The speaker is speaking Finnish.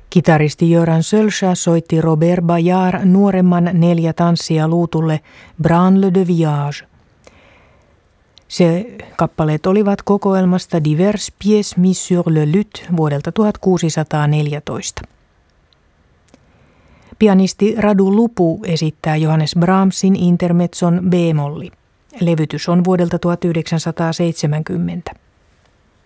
Kitaristi Göran Sölscha soitti Robert Bayard nuoremman 4 tanssia luutulle Branle de Viage. Se kappaleet olivat kokoelmasta Divers pièces mis sur le luth vuodelta 1614. Pianisti Radu Lupu esittää Johannes Brahmsin intermezzon B-molli. Levytys on vuodelta 1970.